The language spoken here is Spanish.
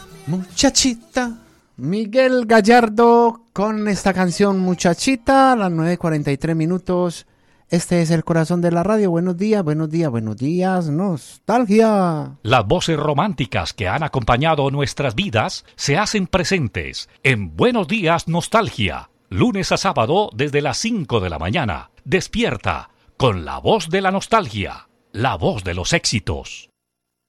Muchachita, Miguel Gallardo con esta canción Muchachita, a las 9:43 minutos. Este es el corazón de la radio. Buenos días, buenos días, buenos días, nostalgia. Las voces románticas que han acompañado nuestras vidas se hacen presentes en Buenos Días Nostalgia, lunes a sábado desde las 5 de la mañana. Despierta con la voz de la nostalgia, la voz de los éxitos.